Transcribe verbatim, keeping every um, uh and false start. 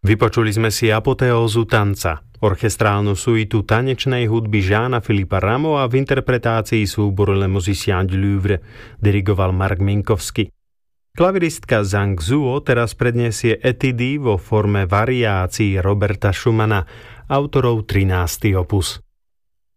Vypočuli sme si apoteózu tanca, orchestrálnu suitu tanečnej hudby Jeana Philippa Ramea v interpretácii súboru Le Musiciens du Louvre, dirigoval Mark Minkowski. Klaviristka Zhang Zuo teraz predniesie etudy vo forme variácií Roberta Schumana, autorov trinásty opus.